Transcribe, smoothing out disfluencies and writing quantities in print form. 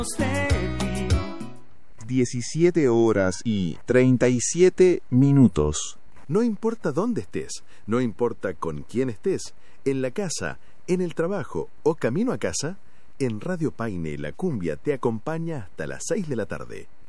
17 horas y 37 minutos. No importa dónde estés, no importa con quién estés, en la casa, en el trabajo o camino a casa, en Radio Paine la cumbia te acompaña hasta las 6 de la tarde.